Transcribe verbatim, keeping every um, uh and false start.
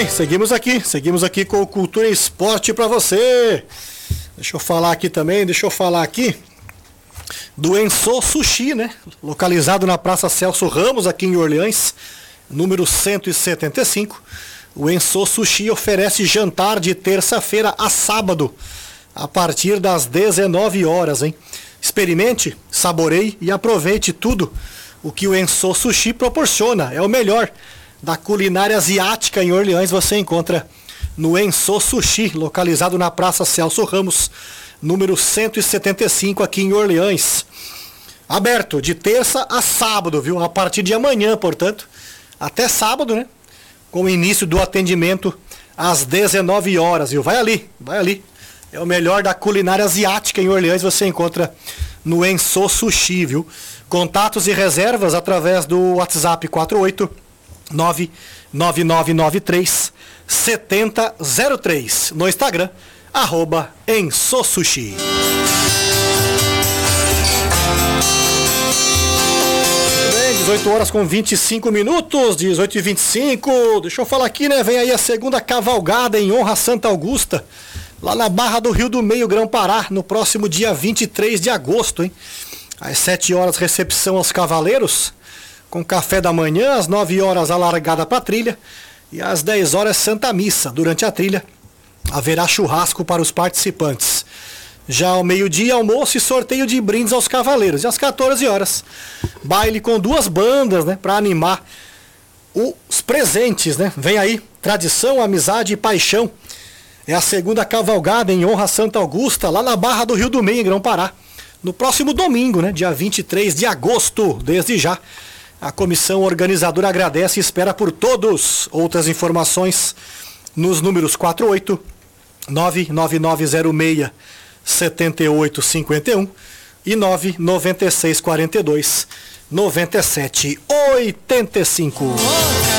bem, seguimos aqui, seguimos aqui com o Cultura e Esporte pra você. Deixa eu falar aqui também, deixa eu falar aqui do Enso Sushi, né? Localizado na Praça Celso Ramos, aqui em Orleans, número cento e setenta e cinco. O Enso Sushi oferece jantar de terça-feira a sábado, a partir das dezenove horas, hein? Experimente, saboreie e aproveite tudo o que o Enso Sushi proporciona. É o melhor da culinária asiática em Orleans, você encontra no Enso Sushi, localizado na Praça Celso Ramos, número cento e setenta e cinco, aqui em Orleans. Aberto de terça a sábado, viu? A partir de amanhã, portanto, até sábado, né? Com o início do atendimento às dezenove horas, viu? Vai ali, vai ali. É o melhor da culinária asiática em Orleans, você encontra no Enso Sushi, viu? Contatos e reservas através do WhatsApp quatro oito nove nove nove nove três sete zero zero três. No Instagram, arroba Enso Sushi. dezoito horas com vinte e cinco minutos, dezoito e vinte e cinco. Deixa eu falar aqui, né? Vem aí a segunda cavalgada em honra a Santa Augusta, lá na Barra do Rio do Meio, Grão-Pará, no próximo dia vinte e três de agosto, hein? Às sete horas, recepção aos cavaleiros, com café da manhã, às nove horas, a largada para a trilha, e às dez horas, Santa Missa. Durante a trilha, haverá churrasco para os participantes. Já ao meio-dia, almoço e sorteio de brindes aos cavaleiros. E às quatorze horas, baile com duas bandas, né, para animar os presentes, né? Vem aí, tradição, amizade e paixão. É a segunda cavalgada em honra a Santa Augusta, lá na Barra do Rio do Meio, em Grão-Pará. No próximo domingo, né, dia vinte e três de agosto, desde já. A comissão organizadora agradece e espera por todos. Outras informações nos números quatro oito nove nove nove zero seis sete oito cinco um e nove nove seis quatro dois nove sete oito cinco.